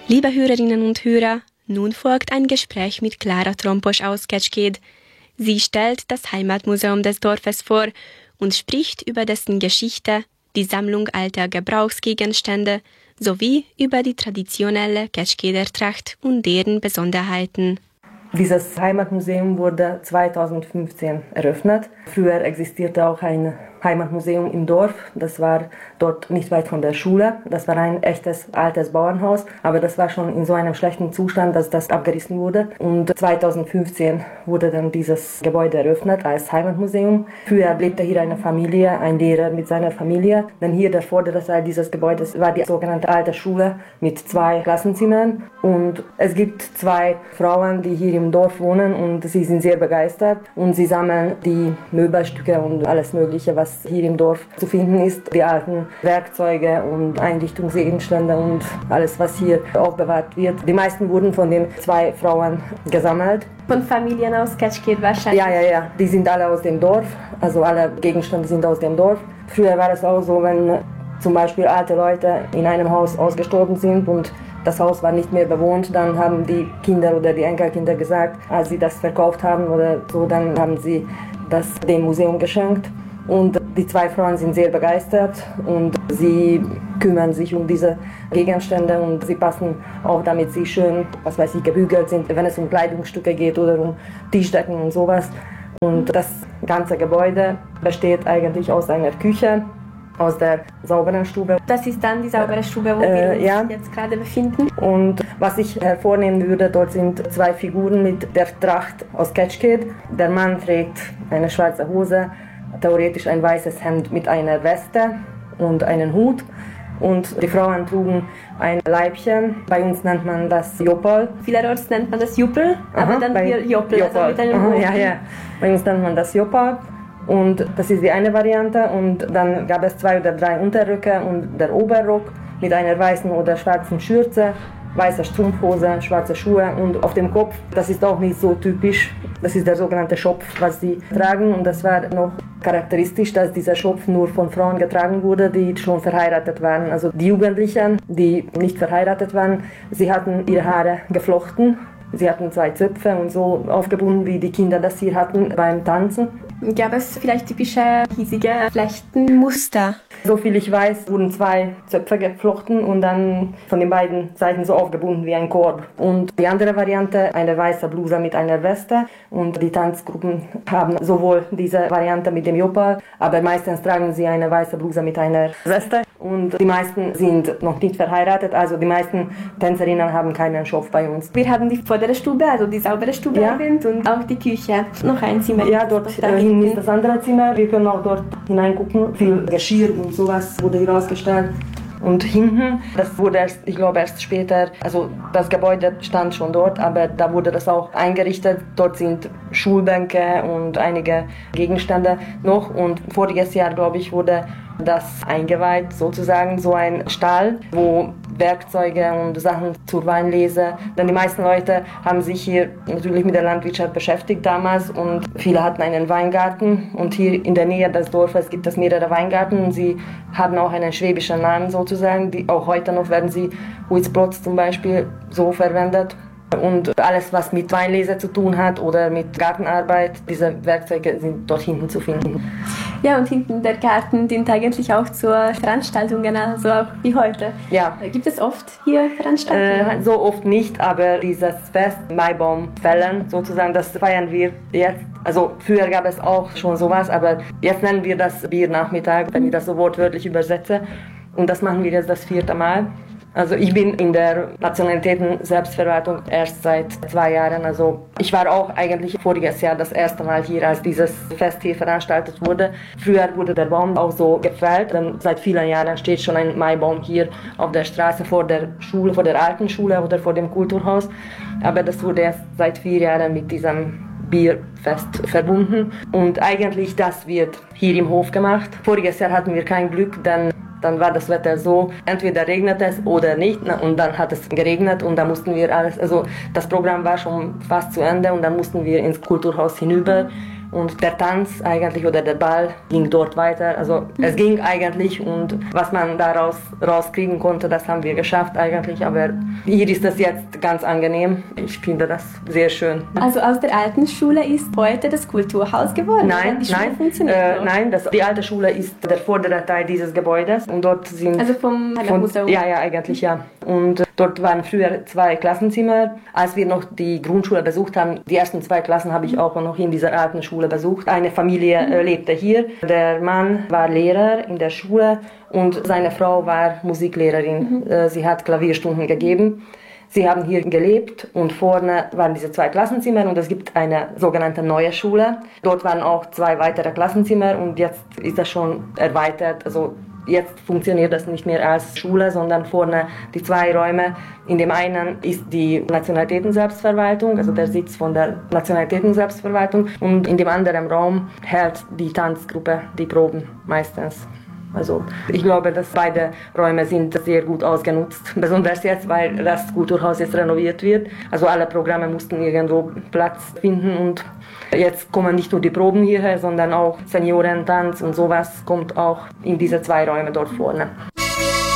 Liebe Hörerinnen und Hörer, nun folgt ein Gespräch mit Klara Tromposch aus Kecsked. Sie stellt das Heimatmuseum des Dorfes vor und spricht über dessen Geschichte, die Sammlung alter Gebrauchsgegenstände sowie über die traditionelle Kecskeder Tracht und deren Besonderheiten. Dieses Heimatmuseum wurde 2015 eröffnet. Früher existierte auch ein Heimatmuseum im Dorf. Das war dort nicht weit von der Schule. Das war ein echtes altes Bauernhaus, aber das war schon in so einem schlechten Zustand, dass das abgerissen wurde. Und 2015 wurde dann dieses Gebäude eröffnet als Heimatmuseum. Früher lebte hier eine Familie, ein Lehrer mit seiner Familie. Denn hier der vordere Teil dieses Gebäudes war die sogenannte alte Schule mit 2 Klassenzimmern. Und es gibt 2 Frauen, die hier im Dorf wohnen und sie sind sehr begeistert und sie sammeln die Möbelstücke und alles Mögliche, was hier im Dorf zu finden ist, die alten Werkzeuge und Einrichtungsgegenstände und alles, was hier aufbewahrt wird. Die meisten wurden von den 2 Frauen gesammelt. Von Familien aus Kecsked wahrscheinlich? Ja. Die sind alle aus dem Dorf, also alle Gegenstände sind aus dem Dorf. Früher war es auch so, wenn zum Beispiel alte Leute in einem Haus ausgestorben sind und das Haus war nicht mehr bewohnt, dann haben die Kinder oder die Enkelkinder gesagt, als sie das verkauft haben oder so, dann haben sie das dem Museum geschenkt. Und die 2 Frauen sind sehr begeistert und sie kümmern sich um diese Gegenstände und sie passen auch, damit sie schön, gebügelt sind, wenn es um Kleidungsstücke geht oder um Tischdecken und sowas. Und das ganze Gebäude besteht eigentlich aus einer Küche, aus der sauberen Stube. Das ist dann die saubere Stube, wo wir uns jetzt gerade befinden. Und was ich hervornehmen würde, dort sind 2 Figuren mit der Tracht aus Kecsked. Der Mann trägt eine schwarze Hose, theoretisch ein weißes Hemd mit einer Weste und einen Hut. Und die Frauen trugen ein Leibchen. Bei uns nennt man das Joppal. Vielerorts nennt man das Juppel, aber dann hier Joppel, also mit einem Hut. Ja. Bei uns nennt man das Joppal. Und das ist die eine Variante. Und dann gab es 2 oder 3 Unterröcke und der Oberrock mit einer weißen oder schwarzen Schürze, weiße Strumpfhose, schwarze Schuhe und auf dem Kopf, das ist auch nicht so typisch, das ist der sogenannte Schopf, was sie tragen. Und das war noch charakteristisch, dass dieser Schopf nur von Frauen getragen wurde, die schon verheiratet waren. Also die Jugendlichen, die nicht verheiratet waren, sie hatten ihre Haare geflochten. Sie hatten 2 Zöpfe und so aufgebunden, wie die Kinder das hier hatten beim Tanzen. Gab es vielleicht typische hiesige Flechtenmuster? Soviel ich weiß, wurden 2 Zöpfe geflochten und dann von den beiden Seiten so aufgebunden wie ein Korb. Und die andere Variante, eine weiße Bluse mit einer Weste. Und die Tanzgruppen haben sowohl diese Variante mit dem Joppal, aber meistens tragen sie eine weiße Bluse mit einer Weste. Und die meisten sind noch nicht verheiratet, also die meisten Tänzerinnen haben keinen Schopf bei uns. Wir haben die vordere Stube, also die saubere Stube erwähnt und auch die Küche. Noch ein Zimmer. Ja, dort hinten ist das andere Zimmer. Wir können auch dort hineingucken. Viel Geschirr und sowas wurde hier ausgestellt. Und hinten, das wurde erst, ich glaube erst später, also das Gebäude stand schon dort, aber da wurde das auch eingerichtet. Dort sind Schulbänke und einige Gegenstände noch. Und voriges Jahr, glaube ich, wurde das eingeweiht, sozusagen so ein Stall, wo Werkzeuge und Sachen zur Weinlese. Denn die meisten Leute haben sich hier natürlich mit der Landwirtschaft beschäftigt damals und viele hatten einen Weingarten. Und hier in der Nähe des Dorfes gibt es mehrere Weingärten und sie haben auch einen schwäbischen Namen sozusagen. Auch heute noch werden sie Huitzplotz zum Beispiel so verwendet. Und alles, was mit Weinlese zu tun hat oder mit Gartenarbeit, diese Werkzeuge sind dort hinten zu finden. Ja, und hinten der Garten dient eigentlich auch zu Veranstaltungen, also auch wie heute. Ja. Gibt es oft hier Veranstaltungen? So oft nicht, aber dieses Fest Maibaumfällen sozusagen, das feiern wir jetzt. Also früher gab es auch schon sowas, aber jetzt nennen wir das Biernachmittag, wenn ich das so wortwörtlich übersetze. Und das machen wir jetzt das 4. Mal. Also ich bin in der Nationalitäten-Selbstverwaltung erst seit 2 Jahren. Also ich war auch eigentlich voriges Jahr das erste Mal hier, als dieses Fest hier veranstaltet wurde. Früher wurde der Baum auch so gefällt, denn seit vielen Jahren steht schon ein Maibaum hier auf der Straße vor der Schule, vor der alten Schule oder vor dem Kulturhaus. Aber das wurde erst seit 4 Jahren mit diesem Bierfest verbunden. Und eigentlich das wird hier im Hof gemacht. Voriges Jahr hatten wir kein Glück, denn dann war das Wetter so, entweder regnet es oder nicht, und dann hat es geregnet und dann mussten wir alles, also das Programm war schon fast zu Ende und dann mussten wir ins Kulturhaus hinüber und der Tanz eigentlich oder der Ball ging dort weiter. Also es ging eigentlich und was man daraus rauskriegen konnte, das haben wir geschafft eigentlich. Aber hier ist das jetzt ganz angenehm. Ich finde das sehr schön. Also aus der alten Schule ist heute das Kulturhaus geworden? Nein, die alte Schule ist der vordere Teil dieses Gebäudes und dort sind... Also vom Heimatmuseum? Ja, eigentlich ja. Und dort waren früher 2 Klassenzimmer. Als wir noch die Grundschule besucht haben, die ersten 2 Klassen habe ich auch noch in dieser alten Schule besucht. Eine Familie lebte hier. Der Mann war Lehrer in der Schule und seine Frau war Musiklehrerin. Sie hat Klavierstunden gegeben. Sie haben hier gelebt und vorne waren diese 2 Klassenzimmer und es gibt eine sogenannte neue Schule. Dort waren auch 2 weitere Klassenzimmer und jetzt ist das schon erweitert. Also jetzt funktioniert das nicht mehr als Schule, sondern vorne die 2 Räume. In dem einen ist die Nationalitäten-Selbstverwaltung, also der Sitz von der Nationalitäten-Selbstverwaltung. Und in dem anderen Raum hält die Tanzgruppe die Proben meistens. Also ich glaube, dass beide Räume sind sehr gut ausgenutzt, besonders jetzt, weil das Kulturhaus jetzt renoviert wird. Also alle Programme mussten irgendwo Platz finden und jetzt kommen nicht nur die Proben hierher, sondern auch Seniorentanz und sowas kommt auch in diese 2 Räume dort vorne.